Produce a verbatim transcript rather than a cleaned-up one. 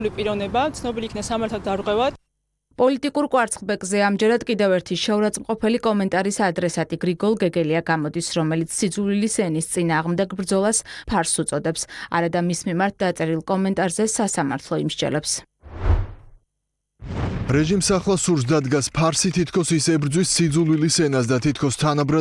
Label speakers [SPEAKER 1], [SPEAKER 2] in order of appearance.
[SPEAKER 1] პიროვნება ცნობილი იქნა სამართალ დარღვევად.
[SPEAKER 2] პოლიტიკურ კვარცხლბეკზე ამჯერად კიდევ ერთი შეურაცხმყოფელი კომენტარის ადრესატი გრიგოლ გეგელია გამოდის, რომელიც სიძულვილის ენის წინააღმდეგ ბრძოლას ფარს უწოდებს. არადა მის მიმართ დაწერილ კომენტარზე სასამართლო იმსჯელებს.
[SPEAKER 3] რეჟიმს ახლა სურს დადგას ფარსი თითქოს ის ებრძვის სიძულვილის ენას და თითქოს თანაბრად